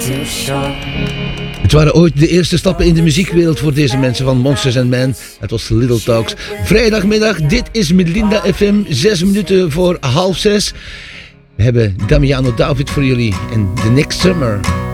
Het waren ooit de eerste stappen in de muziekwereld voor deze mensen van Monsters and Men. Het was Little Talks. Vrijdagmiddag, dit is Melinda FM, 6 minuten voor 5:30. We hebben Damiano David voor jullie en The Next Summer.